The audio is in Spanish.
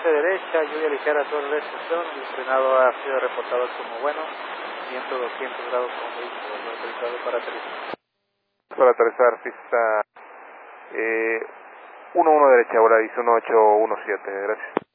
11 derecha, lluvia ligera sobre la estación, el frenado ha sido reportado como bueno, viento 200 grados con vehículo, autorizado para aterrizar. Para aterrizar, pista 11 derecha, ahora dice 1817, gracias.